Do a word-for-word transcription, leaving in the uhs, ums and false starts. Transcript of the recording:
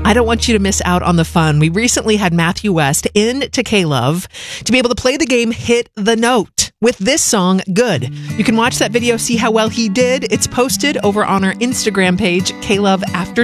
I don't want you to miss out on the fun. We recently had Matthew West in to K-Love to be able to play the game Hit the Note with this song, Good. You can watch that video, see how well he did. It's posted over on our Instagram page, K-Love After